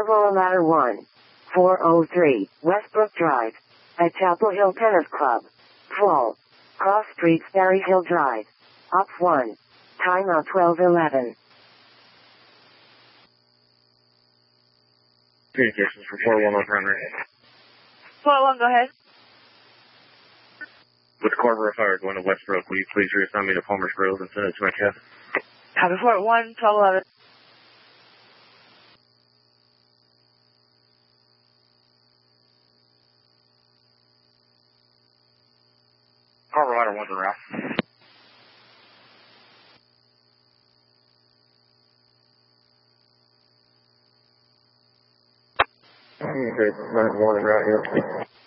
Carvola Ladder 1. 403, Westbrook Drive. At Chapel Hill Tennis Club. 12. Cross Street, Sperry Hill Drive. Op 1. Timeout 12:11. Communications for 411 primary. 401, go ahead. With Carver Fire going to Westbrook, will you please reassign me to Palmer's Grove and send it to my chest? Copy 401, 1211. Carver Ladder 1's en route. Okay, 9-1 en route here.